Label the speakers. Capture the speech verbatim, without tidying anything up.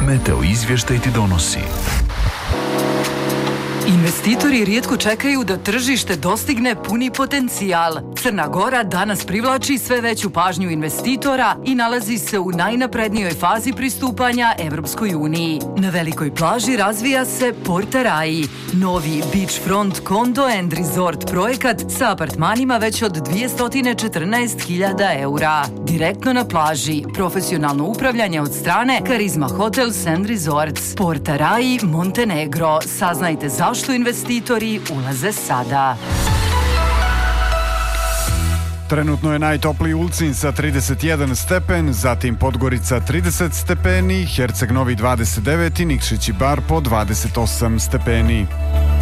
Speaker 1: Meteo izvještaj ti donosi.
Speaker 2: Investitori rijetko čekaju da tržište dostigne puni potencijal. Crna Gora danas privlači sve veću pažnju investitora i nalazi se u najnaprednijoj fazi pristupanja Evropskoj uniji. Na velikoj plaži razvija se Porta Rai, novi beachfront condo and resort projekat sa apartmanima već od dvjesto četrnaest hiljada eura. Direktno na plaži, profesionalno upravljanje od strane Karizma Hotels and Resorts. Porta Rai, Montenegro. Saznajte zašto što investitori ulaze sada.
Speaker 3: Trenutno je najtopliji Ulcinj sa trideset jedan stepen, zatim Podgorica trideset stepeni, Herceg Novi dvadeset devet i Nikšić i Bar po dvadeset osam stepeni.